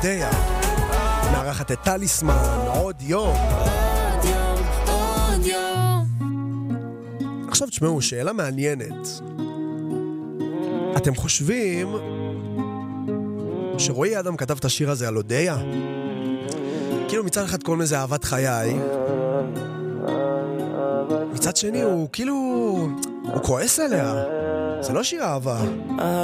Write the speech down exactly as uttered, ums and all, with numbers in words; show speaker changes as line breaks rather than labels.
אודיה, מארחת את טליסמן, עוד יום.
עוד יום, עוד יום.
עכשיו תשמעו, שאלה מעניינת. אתם חושבים שרועי אדם כתב את השיר הזה על אודיה? כאילו מצד אחד קוראים לזה אהבת חיי, מצד שני הוא כאילו, הוא כועס עליה. זה לא שיר אהבה.